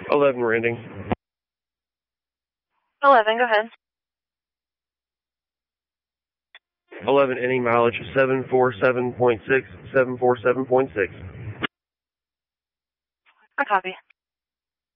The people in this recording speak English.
11 renting. 11, go ahead. 11 ending mileage 747.6, 747.6. I copy.